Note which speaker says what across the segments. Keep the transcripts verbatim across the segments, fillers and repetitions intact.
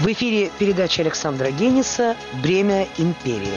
Speaker 1: В эфире передача Александра Гениса «Бремя империи».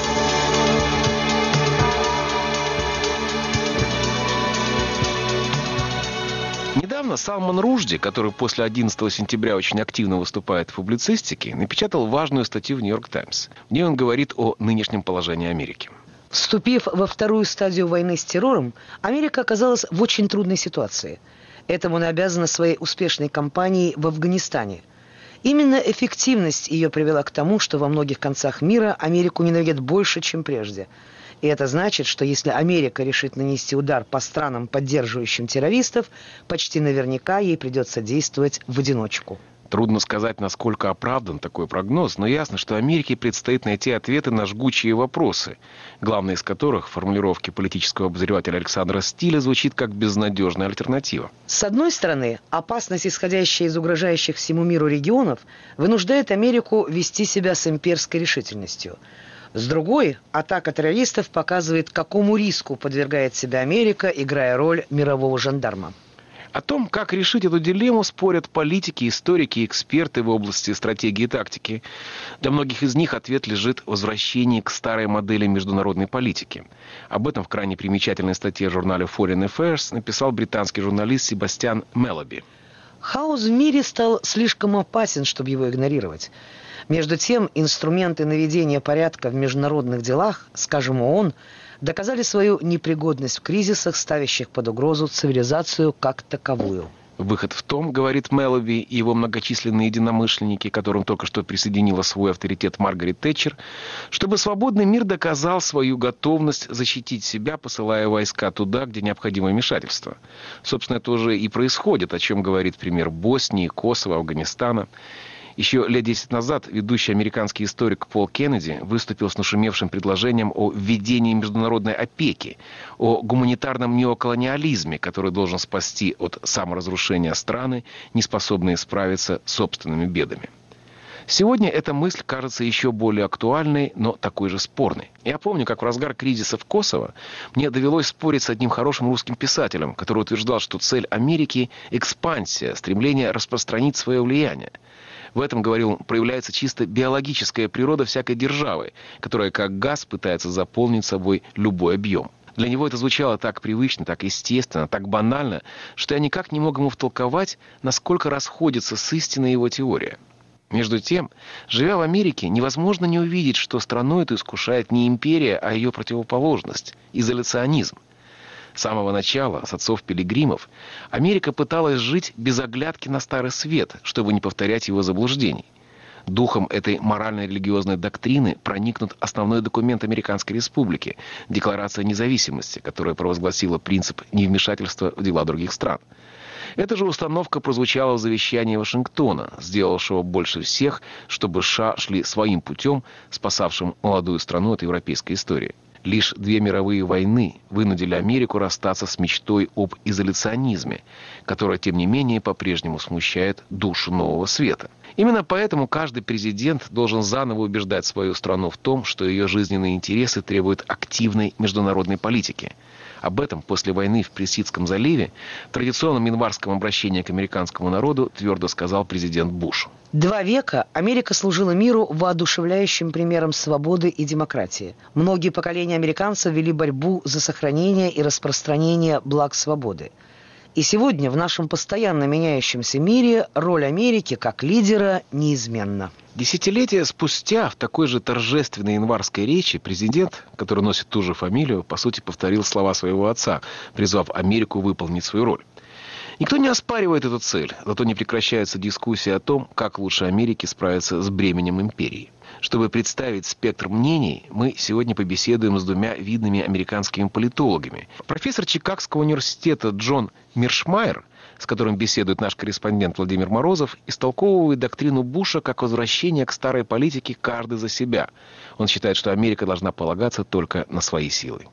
Speaker 2: Недавно Салман Ружди, который после одиннадцатого сентября очень активно выступает в публицистике, напечатал важную статью в «Нью-Йорк Таймс». В ней он говорит о нынешнем положении Америки.
Speaker 1: Вступив во вторую стадию войны с террором, Америка оказалась в очень трудной ситуации. Этому она обязана своей успешной кампанией в Афганистане. Именно эффективность ее привела к тому, что во многих концах мира Америку ненавидят больше, чем прежде. И это значит, что если Америка решит нанести удар по странам, поддерживающим террористов, почти наверняка ей придется действовать в одиночку.
Speaker 2: Трудно сказать, насколько оправдан такой прогноз, но ясно, что Америке предстоит найти ответы на жгучие вопросы, главный из которых, в формулировке политического обозревателя Александра Стиля, звучит как безнадежная альтернатива.
Speaker 1: С одной стороны, опасность, исходящая из угрожающих всему миру регионов, вынуждает Америку вести себя с имперской решительностью. С другой, атака террористов показывает, какому риску подвергает себя Америка, играя роль мирового жандарма.
Speaker 2: О том, как решить эту дилемму, спорят политики, историки и эксперты в области стратегии и тактики. Для многих из них ответ лежит в возвращении к старой модели международной политики. Об этом в крайне примечательной статье в журнале Foreign Affairs написал британский журналист Себастьян Мелоби.
Speaker 1: Хаос в мире стал слишком опасен, чтобы его игнорировать. Между тем, инструменты наведения порядка в международных делах, скажем, ООН, доказали свою непригодность в кризисах, ставящих под угрозу цивилизацию как таковую.
Speaker 2: Выход в том, говорит Мелоби и его многочисленные единомышленники, к которым только что присоединила свой авторитет Маргарет Тэтчер, чтобы свободный мир доказал свою готовность защитить себя, посылая войска туда, где необходимо вмешательство. Собственно, это уже и происходит, о чем говорит пример Боснии, Косово, Афганистана. Еще лет десять назад ведущий американский историк Пол Кеннеди выступил с нашумевшим предложением о введении международной опеки, о гуманитарном неоколониализме, который должен спасти от саморазрушения страны, не способные справиться с собственными бедами. Сегодня эта мысль кажется еще более актуальной, но такой же спорной. Я помню, как в разгар кризиса в Косово мне довелось спорить с одним хорошим русским писателем, который утверждал, что цель Америки – экспансия, стремление распространить свое влияние. В этом, говорил он, проявляется чисто биологическая природа всякой державы, которая как газ пытается заполнить собой любой объем. Для него это звучало так привычно, так естественно, так банально, что я никак не мог ему втолковать, насколько расходится с истиной его теория. Между тем, живя в Америке, невозможно не увидеть, что страну эту искушает не империя, а ее противоположность – изоляционизм. С самого начала, с отцов-пилигримов, Америка пыталась жить без оглядки на Старый Свет, чтобы не повторять его заблуждений. Духом этой морально-религиозной доктрины проникнут основной документ Американской Республики – Декларация независимости, которая провозгласила принцип невмешательства в дела других стран. Эта же установка прозвучала в завещании Вашингтона, сделавшего больше всех, чтобы США шли своим путем, спасавшим молодую страну от европейской истории. Лишь две мировые войны вынудили Америку расстаться с мечтой об изоляционизме, которая, тем не менее, по-прежнему смущает душу нового света. Именно поэтому каждый президент должен заново убеждать свою страну в том, что ее жизненные интересы требуют активной международной политики. Об этом после войны в Персидском заливе в традиционном январском обращении к американскому народу твердо сказал президент Буш.
Speaker 1: Два века Америка служила миру воодушевляющим примером свободы и демократии. Многие поколения американцев вели борьбу за сохранение и распространение благ свободы. И сегодня в нашем постоянно меняющемся мире роль Америки как лидера неизменна.
Speaker 2: Десятилетия спустя в такой же торжественной январской речи президент, который носит ту же фамилию, по сути повторил слова своего отца, призвав Америку выполнить свою роль. Никто не оспаривает эту цель, зато не прекращается дискуссия о том, как лучше Америке справиться с бременем империи. Чтобы представить спектр мнений, мы сегодня побеседуем с двумя видными американскими политологами. Профессор Чикагского университета Джон Миршмайер, с которым беседует наш корреспондент Владимир Морозов, истолковывает доктрину Буша как возвращение к старой политике «каждый за себя». Он считает, что Америка должна полагаться только на свои силы.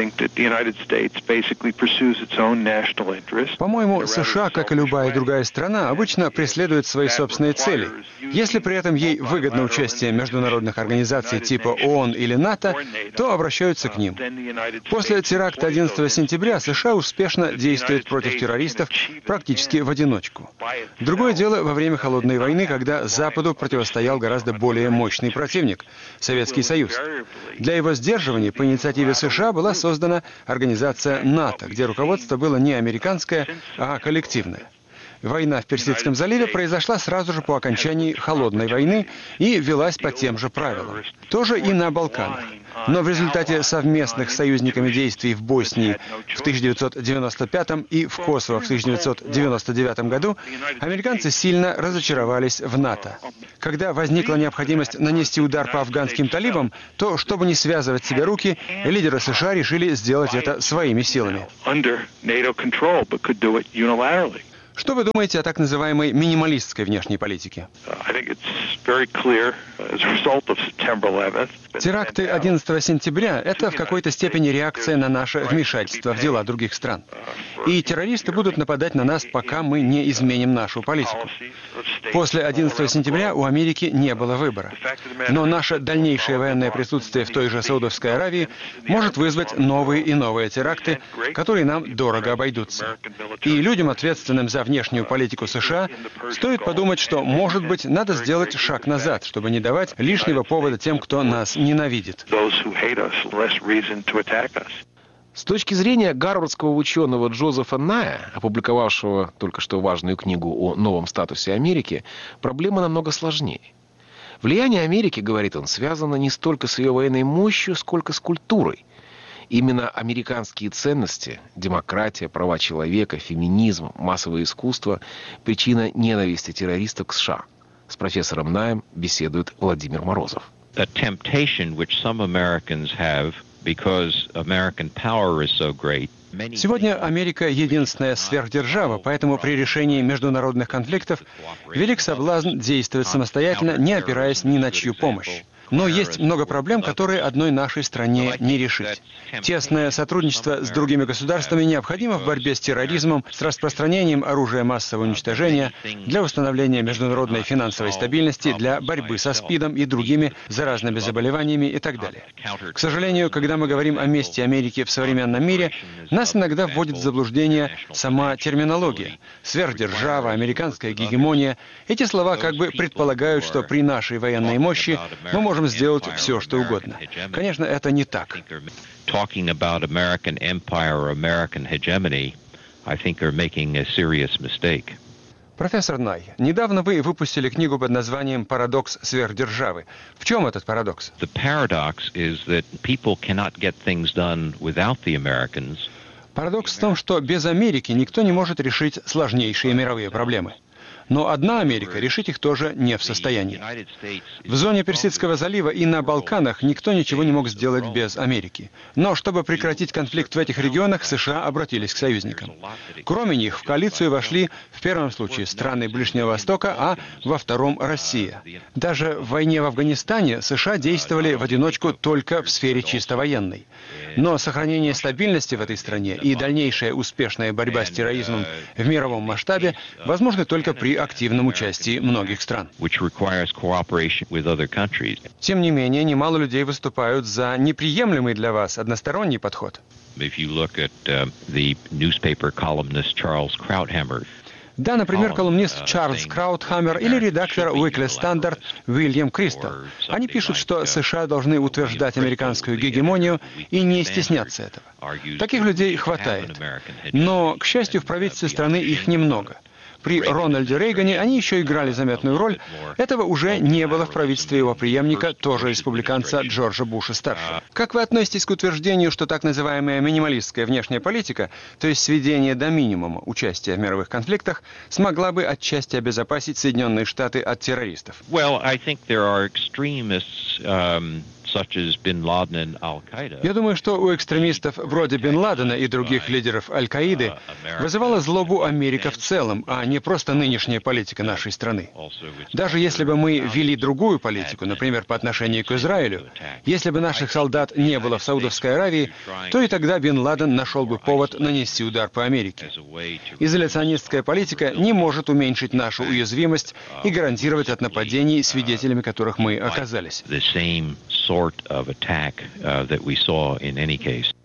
Speaker 3: По-моему, США, как и любая другая страна, обычно преследует свои собственные цели. Если при этом ей выгодно участие международных организаций типа ООН или НАТО, то обращаются к ним. После теракта одиннадцатого сентября США успешно действует против террористов, практически в одиночку. Другое дело во время Холодной войны, когда Западу противостоял гораздо более мощный противник – Советский Союз. Для его сдерживания по инициативе США была создана организация НАТО, где руководство было не американское, а коллективное. Война в Персидском заливе произошла сразу же по окончании Холодной войны и велась по тем же правилам. Тоже и на Балканах. Но в результате совместных с союзниками действий в Боснии в тысяча девятьсот девяносто пятом и в Косово в тысяча девятьсот девяносто девятом году американцы сильно разочаровались в НАТО. Когда возникла необходимость нанести удар по афганским талибам, то, чтобы не связывать себе руки, лидеры США решили сделать это своими силами. Что вы думаете о так называемой минималистской внешней политике? Теракты одиннадцатого сентября – это в какой-то степени реакция на наше вмешательство в дела других стран. И террористы будут нападать на нас, пока мы не изменим нашу политику. После одиннадцатого сентября у Америки не было выбора. Но наше дальнейшее военное присутствие в той же Саудовской Аравии может вызвать новые и новые теракты, которые нам дорого обойдутся. И людям, ответственным за внешнюю политику США, стоит подумать, что, может быть, надо сделать шаг назад, чтобы не давать лишнего повода тем, кто нас ненавидит.
Speaker 2: С точки зрения гарвардского ученого Джозефа Ная, опубликовавшего только что важную книгу о новом статусе Америки, проблема намного сложнее. Влияние Америки, говорит он, связано не столько с ее военной мощью, сколько с культурой. Именно американские ценности – демократия, права человека, феминизм, массовое искусство – причина ненависти террористов к США. С профессором Наем беседует Владимир Морозов.
Speaker 3: Сегодня Америка – единственная сверхдержава, поэтому при решении международных конфликтов велик соблазн действовать самостоятельно, не опираясь ни на чью помощь. Но есть много проблем, которые одной нашей стране не решить. Тесное сотрудничество с другими государствами необходимо в борьбе с терроризмом, с распространением оружия массового уничтожения, для установления международной финансовой стабильности, для борьбы со СПИДом и другими заразными заболеваниями и так далее. К сожалению, когда мы говорим о месте Америки в современном мире, нас иногда вводит в заблуждение сама терминология. Сверхдержава, американская гегемония. Эти слова как бы предполагают, что при нашей военной мощи мы можем сделать все, что угодно. Конечно, это не так. Профессор Най, недавно вы выпустили книгу под названием «Парадокс сверхдержавы». В чем этот парадокс? Парадокс в том, что без Америки никто не может решить сложнейшие мировые проблемы. Но одна Америка решить их тоже не в состоянии. В зоне Персидского залива и на Балканах никто ничего не мог сделать без Америки. Но чтобы прекратить конфликт в этих регионах, США обратились к союзникам. Кроме них, в коалицию вошли в первом случае страны Ближнего Востока, а во втором — Россия. Даже в войне в Афганистане США действовали в одиночку только в сфере чисто военной. Но сохранение стабильности в этой стране и дальнейшая успешная борьба с терроризмом в мировом масштабе возможны только при активном участии многих стран. Тем не менее, немало людей выступают за неприемлемый для вас односторонний подход. Да, например, колумнист Чарльз Краутхаммер или редактор Weekly Standard Уильям Кристал. Они пишут, что США должны утверждать американскую гегемонию и не стесняться этого. Таких людей хватает. Но, к счастью, в правительстве страны их немного. При Рональде Рейгане они еще играли заметную роль. Этого уже не было в правительстве его преемника, тоже республиканца Джорджа Буша-старшего. Как вы относитесь к утверждению, что так называемая минималистская внешняя политика, то есть сведение до минимума участия в мировых конфликтах, смогла бы отчасти обезопасить Соединенные Штаты от террористов?
Speaker 4: Well, I think there are extremists, um...
Speaker 3: Я думаю, что у экстремистов вроде Бен Ладена и других лидеров Аль-Каиды вызывала злобу Америка в целом, а не просто нынешняя политика нашей страны. Даже если бы мы вели другую политику, например, по отношению к Израилю, если бы наших солдат не было в Саудовской Аравии, то и тогда Бен Ладен нашел бы повод нанести удар по Америке. Изоляционистская политика не может уменьшить нашу уязвимость и гарантировать от нападений, свидетелями которых мы оказались.
Speaker 4: Sort of attack uh, that we saw in any case.